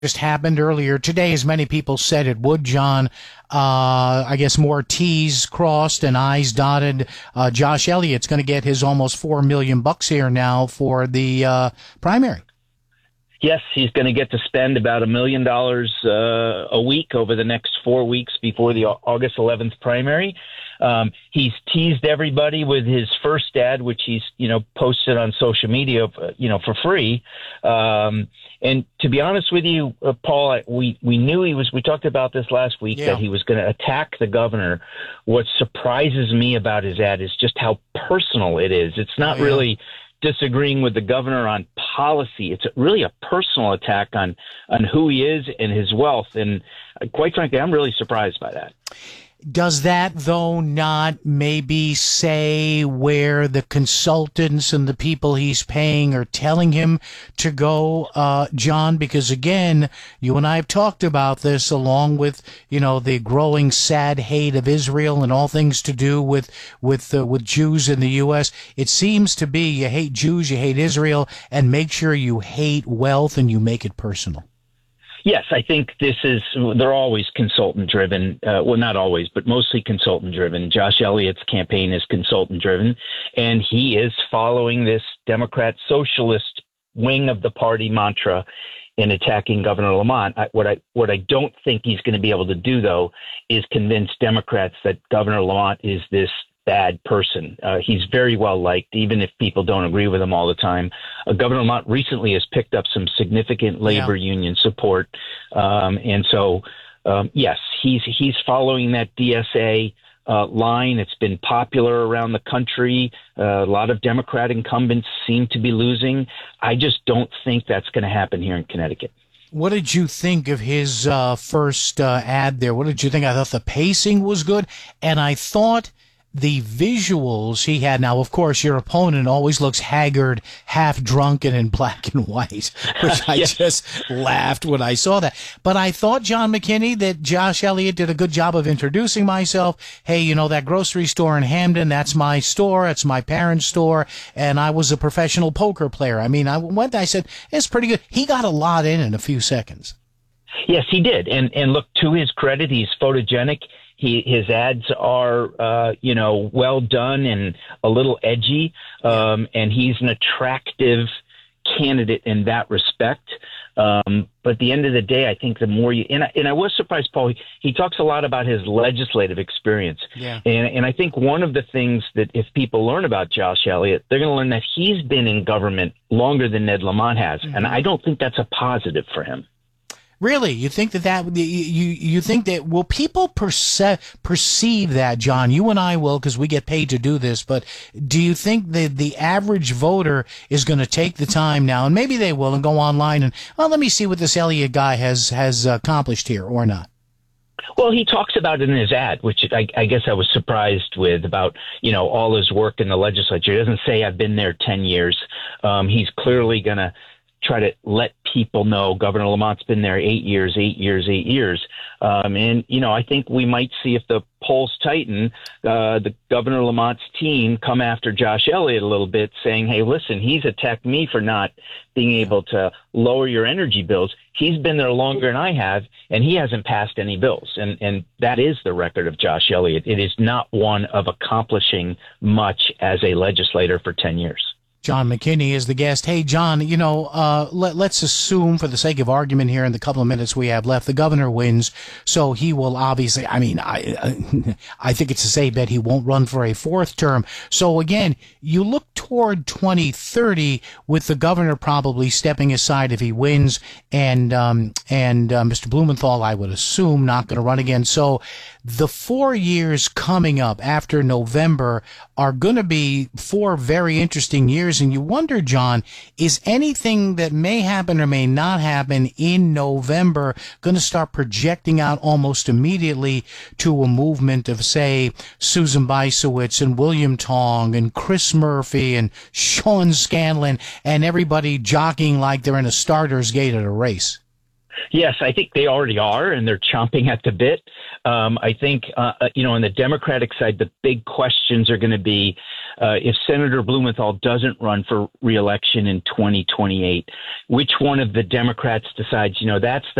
just happened earlier today, as many people said it would, John. I guess more T's crossed and I's dotted. Josh Elliott's going to get his almost $4 million here now for the primary. Yes, he's going to get to spend about $1 million a week over the next 4 weeks before the August 11th primary. He's teased everybody with his first ad, which he's, posted on social media, for free. And to be honest with you, Paul, we knew we talked about this last week, that he was going to attack the governor. What surprises me about his ad is just how personal it is. It's not really disagreeing with the governor on policy. It's really a personal attack on who he is and his wealth. And quite frankly, I'm really surprised by that. Does that, though, not maybe say where the consultants and the people he's paying are telling him to go, John? Because, again, you and I have talked about this, along with, the growing sad hate of Israel and all things to do with Jews in the U.S. It seems to be you hate Jews, you hate Israel, and make sure you hate wealth and you make it personal. Yes, I think they're always consultant driven. Well, not always, but mostly consultant driven. Josh Elliott's campaign is consultant driven, and he is following this Democrat socialist wing of the party mantra in attacking Governor Lamont. What I don't think he's going to be able to do, though, is convince Democrats that Governor Lamont is this bad person. He's very well liked, even if people don't agree with him all the time. Governor Lamont recently has picked up some significant labor union support. And so, yes, he's following that DSA line. It's been popular around the country. A lot of Democrat incumbents seem to be losing. I just don't think that's going to happen here in Connecticut. What did you think of his first ad there? What did you think? I thought the pacing was good, and I thought the visuals he had. Now, of course, your opponent always looks haggard, half drunken in black and white, which I just laughed when I saw that. But I thought, John McKinney, that Josh Elliott did a good job of introducing myself. Hey, that grocery store in Hamden, that's my store. It's my parents' store. And I was a professional poker player. I mean, I said, it's pretty good. He got a lot in a few seconds. Yes, he did. And look, to his credit, he's photogenic. His ads are, well done and a little edgy. And he's an attractive candidate in that respect. But at the end of the day, I think the more and I was surprised, Paul, he talks a lot about his legislative experience. Yeah. And I think one of the things that if people learn about Josh Elliott, they're going to learn that he's been in government longer than Ned Lamont has. Mm-hmm. And I don't think that's a positive for him. Really? You think you think that, will people perceive that, John? You and I will, because we get paid to do this, but do you think that the average voter is going to take the time now, and maybe they will, and go online and, let me see what this Elliott guy has accomplished here, or not? Well, he talks about it in his ad, which I guess I was surprised with, about, all his work in the legislature. He doesn't say I've been there 10 years. He's clearly going to try to let people know Governor Lamont's been there 8 years. And, I think we might see, if the polls tighten, the Governor Lamont's team come after Josh Elliott a little bit, saying, hey, listen, he's attacked me for not being able to lower your energy bills. He's been there longer than I have, and he hasn't passed any bills. And that is the record of Josh Elliott. It is not one of accomplishing much as a legislator for 10 years. John McKinney is the guest. Hey, John, let's assume, for the sake of argument here in the couple of minutes we have left, the governor wins. So he will obviously, I think it's a safe bet he won't run for a fourth term. So again, you look toward 2030 with the governor probably stepping aside if he wins, and Mr. Blumenthal, I would assume, not going to run again. So the 4 years coming up after November are going to be 4 very interesting years. And you wonder, John, is anything that may happen or may not happen in November going to start projecting out almost immediately to a movement of, say, Susan Bysowitz and William Tong and Chris Murphy and Sean Scanlon and everybody jockeying like they're in a starter's gate at a race? Yes, I think they already are, and they're chomping at the bit. I think, on the Democratic side, the big questions are going to be if Senator Blumenthal doesn't run for re-election in 2028, which one of the Democrats decides, that's